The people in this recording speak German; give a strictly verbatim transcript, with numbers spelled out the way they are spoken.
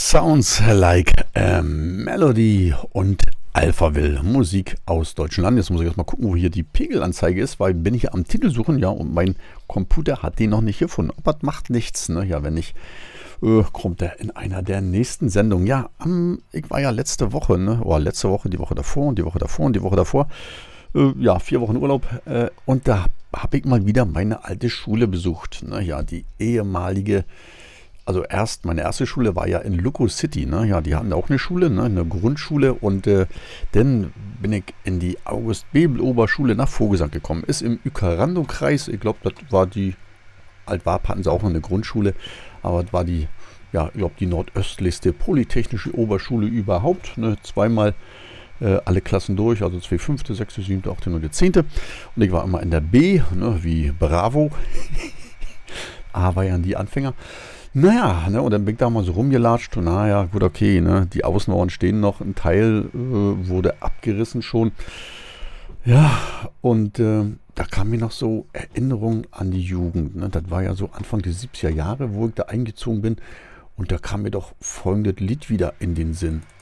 Sounds like a Melody und Alphaville, Musik aus Deutschland. Jetzt muss ich erstmal gucken, wo hier die Pegelanzeige ist, weil bin ich hier am Titel suchen, ja, und mein Computer hat den noch nicht gefunden. Aber das macht nichts, ne? Ja, wenn nicht, äh, kommt er in einer der nächsten Sendungen. Ja, am, ich war ja letzte Woche, ne, oder letzte Woche, die Woche davor und die Woche davor und die Woche davor, äh, ja, vier Wochen Urlaub, äh, und da habe ich mal wieder meine alte Schule besucht, ne? Ja, die ehemalige. Also erst, meine erste Schule war ja in Luco City, ne? Ja, die hatten auch eine Schule, ne? Eine Grundschule, und äh, dann bin ich in die August-Bebel-Oberschule nach Vogelsang gekommen. Ist im Uekerando-Kreis, ich glaube, das war die, Altwarp hatten sie auch noch eine Grundschule, aber das war die, ja, ich glaube, die nordöstlichste polytechnische Oberschule überhaupt, ne? Zweimal äh, alle Klassen durch, also zwei fünfte, sechste, siebte, achte, neunte, zehnte. Und ich war immer in der B, ne? Wie Bravo. A war ja die Anfänger. Naja, ne, und dann bin ich da mal so rumgelatscht und naja, gut, okay, ne, die Außenmauern stehen noch, ein Teil äh, wurde abgerissen schon. Ja, und äh, da kam mir noch so Erinnerung an die Jugend, ne? Das war ja so Anfang der siebziger Jahre, wo ich da eingezogen bin, und da kam mir doch folgendes Lied wieder in den Sinn.